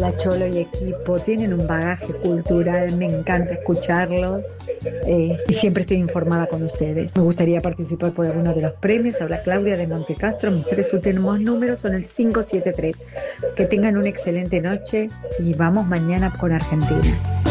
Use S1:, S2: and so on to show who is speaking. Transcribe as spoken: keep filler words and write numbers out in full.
S1: Hola Cholo y equipo, tienen un bagaje cultural, me encanta escucharlos eh, y siempre estoy informada con ustedes. Me gustaría participar por alguno de los premios. Habla Claudia de Montecastro, mis tres últimos números son el cinco siete tres. Que tengan una excelente noche y vamos mañana con Argentina.